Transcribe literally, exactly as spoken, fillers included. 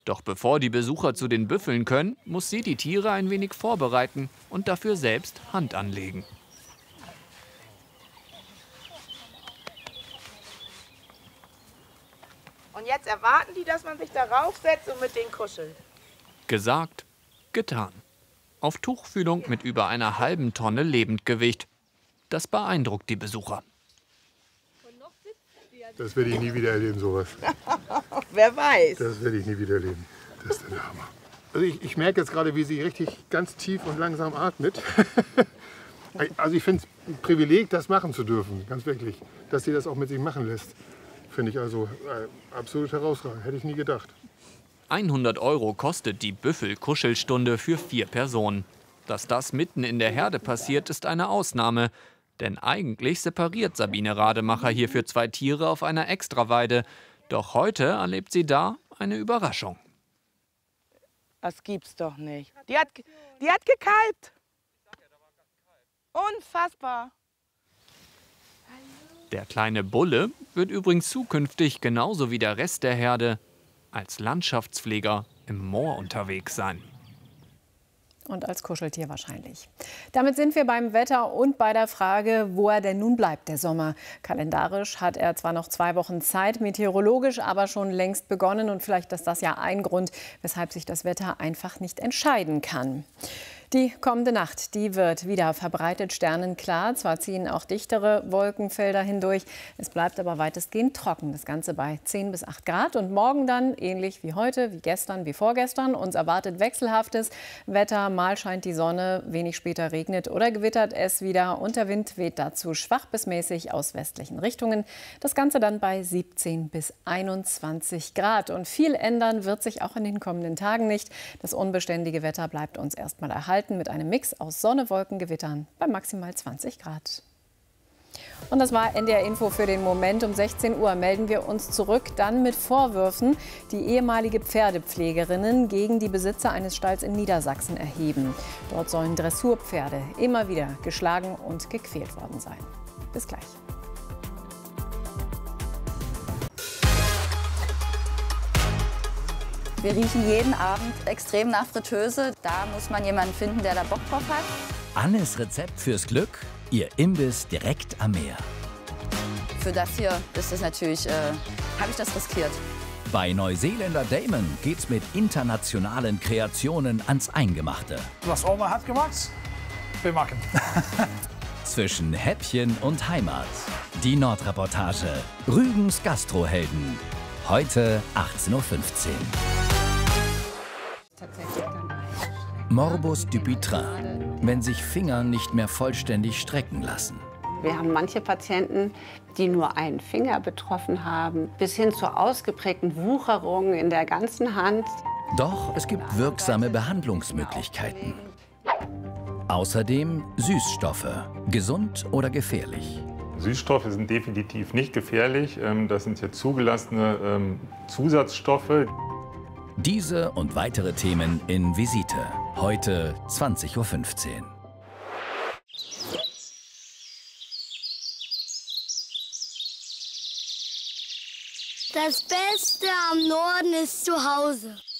Doch bevor die Besucher zu den Büffeln können, muss sie die Tiere ein wenig vorbereiten und dafür selbst Hand anlegen. Und jetzt erwarten die, dass man sich darauf setzt und mit denen kuschelt. Gesagt, getan. Auf Tuchfühlung mit über einer halben Tonne Lebendgewicht. Das beeindruckt die Besucher. Das werde ich nie wieder erleben, sowas. Wer weiß. Das werde ich nie wieder erleben. Das ist der Hammer. Also ich, ich merke jetzt gerade, wie sie richtig ganz tief und langsam atmet. Also ich finde es ein Privileg, das machen zu dürfen, ganz wirklich. Dass sie das auch mit sich machen lässt, finde ich also äh, absolut herausragend. Hätte ich nie gedacht. hundert Euro kostet die Büffel-Kuschelstunde für vier Personen. Dass das mitten in der Herde passiert, ist eine Ausnahme. Denn eigentlich separiert Sabine Rademacher hier für zwei Tiere auf einer Extraweide. Doch heute erlebt sie da eine Überraschung. Das gibt's doch nicht. Die hat, die hat gekalbt. Unfassbar. Der kleine Bulle wird übrigens zukünftig genauso wie der Rest der Herde als Landschaftspfleger im Moor unterwegs sein. Und als Kuscheltier wahrscheinlich. Damit sind wir beim Wetter und bei der Frage, wo er denn nun bleibt, der Sommer. Kalendarisch hat er zwar noch zwei Wochen Zeit, meteorologisch aber schon längst begonnen. Und vielleicht ist das ja ein Grund, weshalb sich das Wetter einfach nicht entscheiden kann. Die kommende Nacht, die wird wieder verbreitet sternenklar. Zwar ziehen auch dichtere Wolkenfelder hindurch, es bleibt aber weitestgehend trocken. Das Ganze bei zehn bis acht Grad. Und morgen dann, ähnlich wie heute, wie gestern, wie vorgestern, uns erwartet wechselhaftes Wetter. Mal scheint die Sonne, wenig später regnet oder gewittert es wieder. Und der Wind weht dazu schwach bis mäßig aus westlichen Richtungen. Das Ganze dann bei siebzehn bis einundzwanzig Grad. Und viel ändern wird sich auch in den kommenden Tagen nicht. Das unbeständige Wetter bleibt uns erstmal erhalten, mit einem Mix aus Sonne, Wolken, Gewittern bei maximal zwanzig Grad. Und das war N D R Info für den Moment. Um sechzehn Uhr melden wir uns zurück, dann mit Vorwürfen, die ehemalige Pferdepflegerinnen gegen die Besitzer eines Stalls in Niedersachsen erheben. Dort sollen Dressurpferde immer wieder geschlagen und gequält worden sein. Bis gleich. Wir riechen jeden Abend extrem nach Fritteuse. Da muss man jemanden finden, der da Bock drauf hat. Annes Rezept fürs Glück, ihr Imbiss direkt am Meer. Für das hier ist es natürlich, äh, habe ich das riskiert. Bei Neuseeländer Damon geht's mit internationalen Kreationen ans Eingemachte. Was Oma hat gemacht, wir machen. Zwischen Häppchen und Heimat. Die Nordreportage. Rügens Gastrohelden. Heute achtzehn Uhr fünfzehn. Morbus Dupuytren, wenn sich Finger nicht mehr vollständig strecken lassen. Wir haben manche Patienten, die nur einen Finger betroffen haben, bis hin zu ausgeprägten Wucherungen in der ganzen Hand. Doch es gibt wirksame Behandlungsmöglichkeiten. Außerdem Süßstoffe, gesund oder gefährlich. Süßstoffe sind definitiv nicht gefährlich. Das sind jetzt zugelassene Zusatzstoffe. Diese und weitere Themen in Visite. Heute zwanzig Uhr fünfzehn. Das Beste am Norden ist zu Hause.